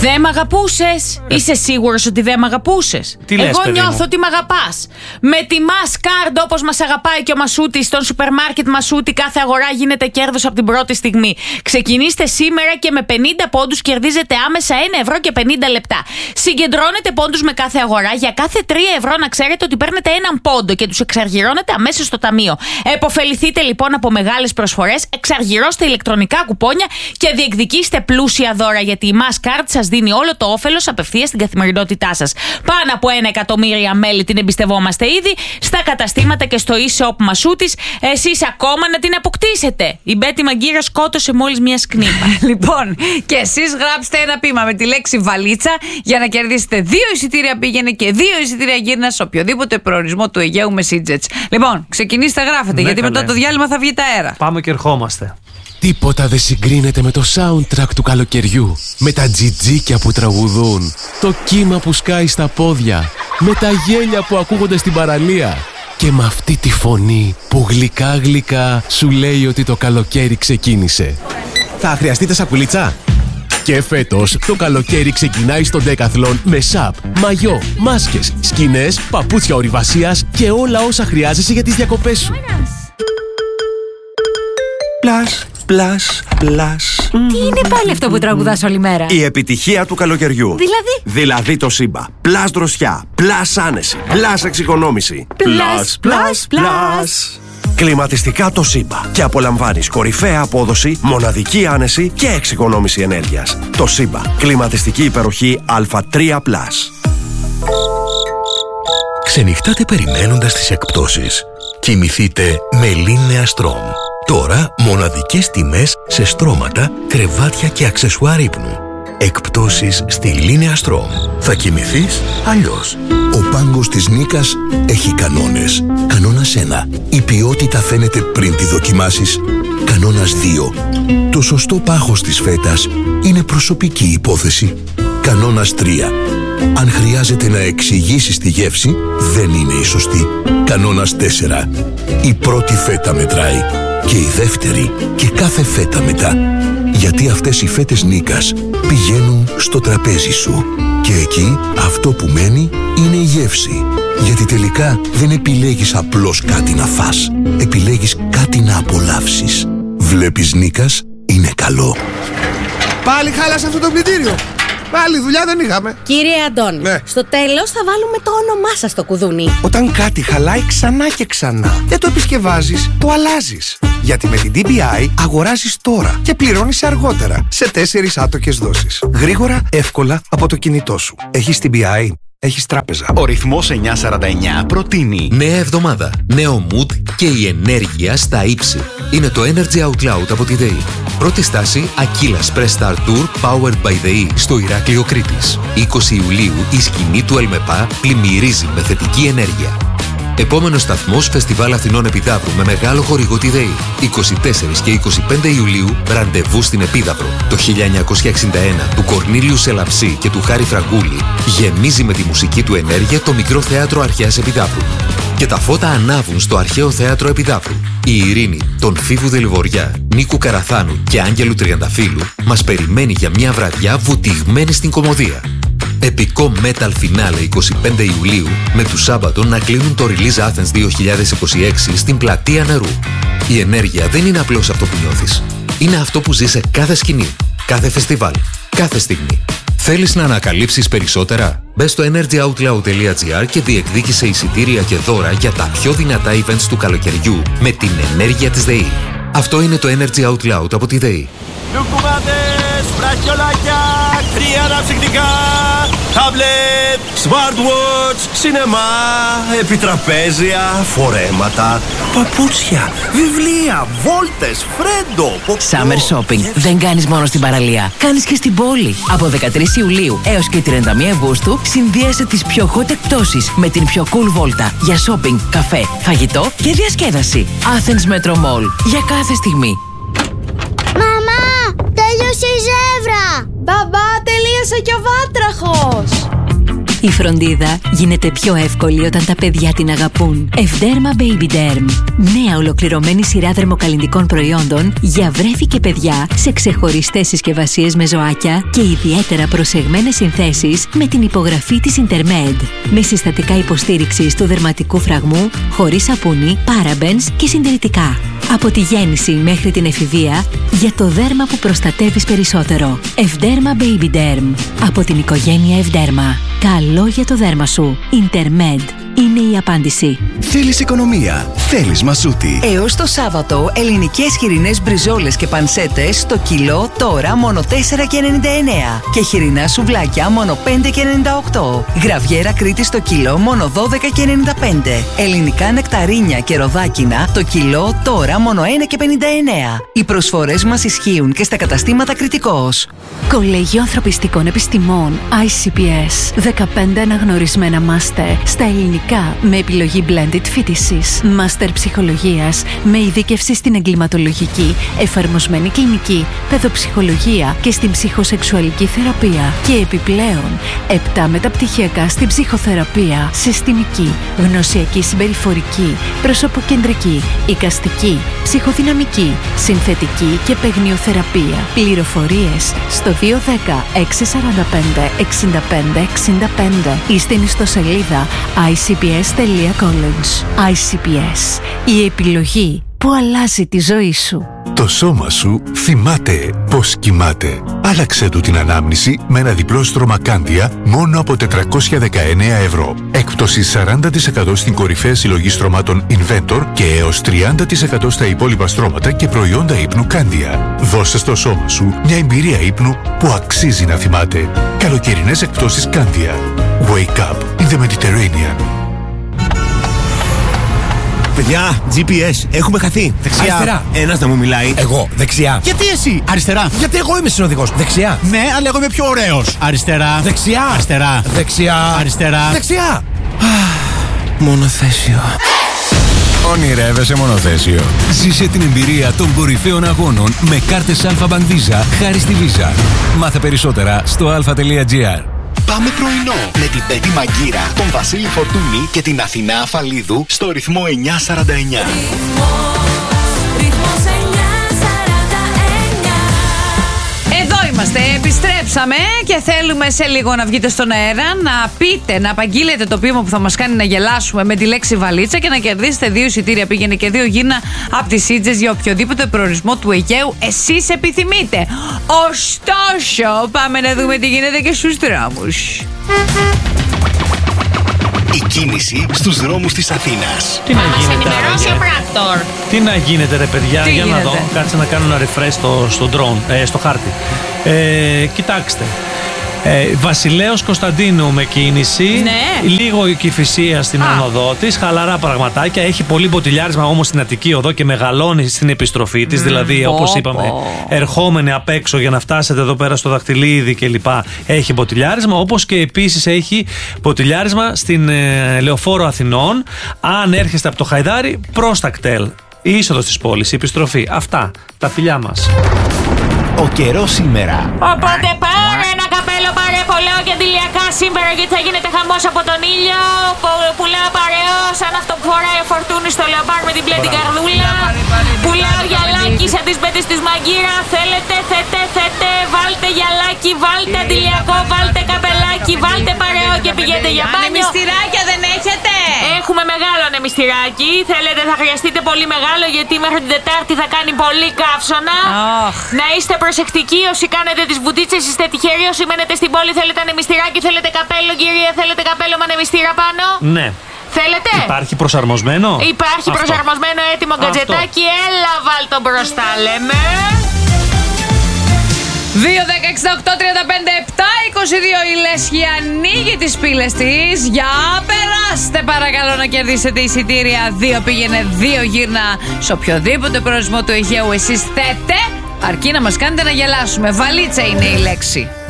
Δεν μ' αγαπούσες. Είσαι σίγουρος ότι δεν μ' αγαπούσες? Εγώ νιώθω ότι μ' αγαπάς. Με τη Masscard, όπως μας αγαπάει και ο Μασούτης, στον σούπερ μάρκετ Μασούτη, κάθε αγορά γίνεται κέρδος από την πρώτη στιγμή. Ξεκινήστε σήμερα και με 50 πόντους κερδίζετε άμεσα 1 ευρώ και 50 λεπτά. Συγκεντρώνετε πόντους με κάθε αγορά. Για κάθε 3 ευρώ να ξέρετε ότι παίρνετε έναν πόντο και τους εξαργυρώνετε αμέσως στο ταμείο. Εποφεληθείτε λοιπόν από μεγάλες προσφορές, εξαργυρώστε ηλεκτρονικά κουπόνια και διεκδικήστε πλούσια δώρα, γιατί η Masscard σας δίνει όλο το όφελος απευθείας στην καθημερινότητά σας. Πάνω από 1 εκατομμύρια μέλη την εμπιστευόμαστε ήδη στα καταστήματα και στο e-shop Μασούτης. Εσείς ακόμα να την αποκτήσετε. Η Μπέτη Μαγκύρα σκότωσε μόλις μια σκνίπα. Λοιπόν, και εσείς γράψτε ένα ποίημα με τη λέξη βαλίτσα για να κερδίσετε 2 εισιτήρια πήγαινε και 2 εισιτήρια γύρνα σε οποιοδήποτε προορισμό του Αιγαίου με SeaJets. Λοιπόν, ξεκινήστε, γράφετε, γιατί μετά το διάλειμμα θα βγει τα αέρα. Πάμε και ερχόμαστε. Τίποτα δεν συγκρίνεται με το soundtrack του καλοκαιριού. Με τα τζιτζίκια που τραγουδούν, το κύμα που σκάει στα πόδια, με τα γέλια που ακούγονται στην παραλία και με αυτή τη φωνή που γλυκά γλυκά σου λέει ότι το καλοκαίρι ξεκίνησε. Θα χρειαστείτε σακουλίτσα? Και φέτος το καλοκαίρι ξεκινάει στο Decathlon με σαπ, μαγιό, μάσκες, σκηνές, παπούτσια ορειβασίας και όλα όσα χρειάζεσαι για τις διακοπές σου. Πλάς, πλάς, πλάς. Τι είναι πάλι αυτό που τραγουδάς όλη μέρα? Η επιτυχία του καλοκαιριού. Δηλαδή το Σύμπα. Πλάς δροσιά, πλάς άνεση, πλάς εξοικονόμηση. Πλάς, πλάς, πλάς. Κλιματιστικά το Σύμπα. Και απολαμβάνεις κορυφαία απόδοση, μοναδική άνεση και εξοικονόμηση ενέργειας. Το Σύμπα. Κλιματιστική υπεροχή Α3+. Ξενυχτάτε περιμένοντας τις εκπτώσεις. Κοιμηθείτε με Linea Strom. Τώρα μοναδικές τιμές σε στρώματα, κρεβάτια και αξεσουάρ ύπνου. Εκπτώσεις στη Linea Strom. Θα κοιμηθείς αλλιώς. Ο πάγκος της Νίκας έχει κανόνες. Κανόνας 1. Η ποιότητα φαίνεται πριν τη δοκιμάσεις. Κανόνας 2. Το σωστό πάχος της φέτας είναι προσωπική υπόθεση. Κανόνας 3. Αν χρειάζεται να εξηγήσεις τη γεύση, δεν είναι η σωστή. Κανόνας 4. Η πρώτη φέτα μετράει. Και η δεύτερη και κάθε φέτα μετά. Γιατί αυτές οι φέτες Νίκας πηγαίνουν στο τραπέζι σου. Και εκεί αυτό που μένει είναι η γεύση. Γιατί τελικά δεν επιλέγεις απλώς κάτι να φας. Επιλέγεις κάτι να απολαύσεις. Βλέπεις Νίκας, είναι καλό. Πάλι χάλασε αυτό το πλυντήριο. Άλλη δουλειά δεν είχαμε. Κύριε Αντώνη, στο τέλος θα βάλουμε το όνομά σας στο κουδούνι. Όταν κάτι χαλάει ξανά και ξανά, δεν το επισκευάζεις, το αλλάζεις. Γιατί με την DBI αγοράζεις τώρα και πληρώνεις αργότερα, σε 4 άτοκες δόσεις. Γρήγορα, εύκολα, από το κινητό σου. Έχεις DBI, έχεις τράπεζα. Ο ρυθμός 949 προτείνει νέα εβδομάδα, νέο mood και η ενέργεια στα ύψη. Είναι το Energy Out Loud από τη ΔΕΗ. Πρώτη στάση, Aquila Press Star Tour Powered by ΔΕΗ στο Ηράκλειο Κρήτης. 20 Ιουλίου η σκηνή του ΕΛΜΕΠΑ πλημμυρίζει με θετική ενέργεια. Επόμενος σταθμός, Φεστιβάλ Αθηνών Επιδαύρου με μεγάλο χορηγό τη ΔΕΗ. 24 και 25 Ιουλίου, ραντεβού στην Επίδαυρο. Το 1961 του Κορνήλιου Σελαψή και του Χάρη Φραγκούλη γεμίζει με τη μουσική του ενέργεια το μικρό θέατρο Αρχαίας Επιδαύρου. Και τα φώτα ανάβουν στο αρχαίο θέατρο Επιδαύρου. Η Ειρήνη, τον Φίβου Δελιβοριά, Νίκου Καραθάνου και Άγγελου Τριανταφύλου μας περιμένει για μια βραδιά βουτυγμένη στην κωμωδία. Επικό metal finale 25 Ιουλίου με του Σάμπατον να κλείνουν το Release Athens 2026 στην Πλατεία Νερού. Η ενέργεια δεν είναι απλώς αυτό που νιώθεις. Είναι αυτό που ζεις σε κάθε σκηνή, κάθε φεστιβάλ, κάθε στιγμή. Θέλεις να ανακαλύψεις περισσότερα? Μπες στο energyoutloud.gr και διεκδίκησε εισιτήρια και δώρα για τα πιο δυνατά events του καλοκαιριού με την ενέργεια της ΔΕΗ. Αυτό είναι το Energy Out Loud από τη ΔΕΗ. Λουκουμάδες, βραχιολάκια, κρύα αναψυκτικά, τάμπλετ, smartwatch, σινεμά, επιτραπέζια, φορέματα, παπούτσια, βιβλία, βόλτες, φρέντο, ποκτό. Summer Shopping δεν κάνεις μόνο στην παραλία, κάνεις και στην πόλη. Από 13 Ιουλίου έως και 31 Αυγούστου συνδύασε τις πιο hot εκπτώσεις με την πιο cool βόλτα για shopping, καφέ, φαγητό και διασκέδαση. Athens Metro Mall, για κάθε στιγμή. Τέλειωσε η ζεύρα! Μπαμπά, τελείωσε και ο βάτραχος! Η φροντίδα γίνεται πιο εύκολη όταν τα παιδιά την αγαπούν. Ευδέρμα Baby Derm. Νέα ολοκληρωμένη σειρά δερμοκαλλυντικών προϊόντων για βρέφη και παιδιά σε ξεχωριστές συσκευασίες με ζωάκια και ιδιαίτερα προσεγμένες συνθέσεις με την υπογραφή της Intermed. Με συστατικά υποστήριξης του δερματικού φραγμού, χωρίς σαπούνι, parabens και συντηρητικά. Από τη γέννηση μέχρι την εφηβεία, για το δέρμα που προστατεύεις περισσότερο. Ευδέρμα Baby Derm. Από την οικογένεια Ευδέρμα. Καλό για το δέρμα σου. Intermed είναι η απάντηση. Θέλεις οικονομία. Θέλεις Μασούτη. Έως το Σάββατο, ελληνικές χοιρινές μπριζόλες και πανσέτες στο κιλό τώρα μόνο 4,99. Και χοιρινά σουβλάκια μόνο 5,98. Γραβιέρα Κρήτη στο κιλό μόνο 12,95. Ελληνικά νεκταρίνια και ροδάκινα το κιλό τώρα μόνο 1,59. Οι προσφορές μας ισχύουν και στα καταστήματα Κρητικός. Κολέγιο Ανθρωπιστικών Επιστημών ICPS. 15 αναγνωρισμένα μάστερ στα ελληνικά με επιλογή blended φοιτησης. Μάστερ ψυχολογίας με ειδίκευση στην εγκληματολογική, εφαρμοσμένη κλινική, παιδοψυχολογία και στην ψυχοσεξουαλική θεραπεία. Και επιπλέον 7 μεταπτυχιακά στην ψυχοθεραπεία, συστημική, γνωσιακή συμπεριφορική, προσωποκεντρική, εικαστική, ψυχοδυναμική, συνθετική και παιγνιοθεραπεία. Πληροφορίες στο 210 645 65 65 ή στην ιστοσελίδα icps.college. ICPS. Η επιλογή που αλλάζει τη ζωή σου. Το σώμα σου θυμάται πώς κοιμάται. Άλλαξε του την ανάμνηση με ένα διπλό στρώμα Κάντια μόνο από 419 ευρώ. Έκπτωση 40% στην κορυφαία συλλογή στρωμάτων Inventor και έως 30% στα υπόλοιπα στρώματα και προϊόντα ύπνου Κάντια. Δώσε στο σώμα σου μια εμπειρία ύπνου που αξίζει να θυμάται. Καλοκαιρινές εκπτώσεις Κάντια. Wake up in the Mediterranean. Παιδιά, GPS, έχουμε χαθεί. Δεξιά. Αριστερά. Ένας να μου μιλάει. Εγώ. Δεξιά. Γιατί εσύ? Αριστερά. Γιατί εγώ είμαι συνοδηγός. Δεξιά. Ναι, αλλά εγώ είμαι πιο ωραίος. Αριστερά. Δεξιά. Αριστερά. Δεξιά. Αριστερά. Δεξιά. Μονοθέσιο. Ονειρεύεσαι μονοθέσιο. Ζήσε την εμπειρία των κορυφαίων αγώνων με κάρτες Alpha Bank Visa χάρη στη Visa. Μάθε περισσότερα στο alpha.gr. Πάμε πρωινό με την Πέτη Μαγκύρα, τον Βασίλη Φορτούνη και την Αθηνά Αφαλίδου στο ρυθμό 949. Εδώ είμαστε, επιστρέψαμε και θέλουμε σε λίγο να βγείτε στον αέρα, να πείτε, να απαγγείλετε το ποίημα που θα μας κάνει να γελάσουμε με τη λέξη βαλίτσα και να κερδίσετε 2 εισιτήρια πήγαινε και 2 γύρνα από τις Σίτζες για οποιοδήποτε προορισμό του Αιγαίου εσείς επιθυμείτε. Ωστόσο, πάμε να δούμε τι γίνεται και στους δρόμους. Η κίνηση στους δρόμους της Αθήνας. Τι να γίνεται, Τι να γίνεται ρε παιδιά, Τι για γίνεται? να δω. Κάτσε να κάνω ένα refresh στο drone, στο χάρτη. Κοιτάξτε. Βασιλέως Κωνσταντίνου με κίνηση. Ναι. Λίγο η Κηφισία στην οδό της. Χαλαρά πραγματάκια. Έχει πολύ μποτιλιάρισμα όμως στην Αττική οδό και μεγαλώνει στην επιστροφή της. Δηλαδή, όπως είπαμε, ερχόμενη απ' έξω για να φτάσετε εδώ πέρα στο Δαχτυλίδι κλπ. Έχει μποτιλιάρισμα. Όπως και επίσης έχει μποτιλιάρισμα στην Λεωφόρο Αθηνών. Αν έρχεστε από το Χαϊδάρι, προς τα κτέλ. Η είσοδος της πόλης, η επιστροφή. Αυτά. Τα φιλιά μας. Ο καιρός σήμερα. Οπότε πάρε ένα καπέλο, πάρε πολλαίο και αντιλιακά σήμερα, γιατί θα γίνεται χαμός από τον ήλιο. Πουλάω παρεό, σαν αυτό που φοράει ο Φορτούνης στο λεοπάρ με την μπλε την καρδούλα. Πουλάω γυαλάκι σαν τις πέτες της Μαγκύρα. Θέλετε, θέτε, βάλτε γυαλάκι, βάλτε αντιλιακό, βάλτε καπελάκι, βάλτε παρεό και πηγαίνετε για μπάνιο. Ανεμιστηράκια δεν έχετε? Έχουμε μεγάλο ανεμιστηράκι. Θέλετε, θα χρειαστείτε πολύ μεγάλο, γιατί μέχρι την Τετάρτη θα κάνει πολύ καύσωνα. Να είστε προσεκτικοί όσοι κάνετε τις βουτίτσες, είστε τυχεροί όσοι μένετε στην πόλη. Θέλετε ανεμιστηράκι, θέλετε καπέλο, κυρία, θέλετε καπέλο με ανεμιστήρα πάνω. Ναι. Θέλετε? Υπάρχει προσαρμοσμένο? Υπάρχει προσαρμοσμένο έτοιμο γκατζετάκι. Έλα, βάλ το μπροστά, λέμε. 2, 10, 68, 35, 7, 22 η Λέσχη ανοίγει τις πύλες της. Για περάστε παρακαλώ να κερδίσετε εισιτήρια. 2 πήγαινε, 2 γύρνα σε οποιοδήποτε προορισμό του Αιγαίου εσείς θέτε. Αρκεί να μας κάνετε να γελάσουμε. Βαλίτσα είναι η λέξη.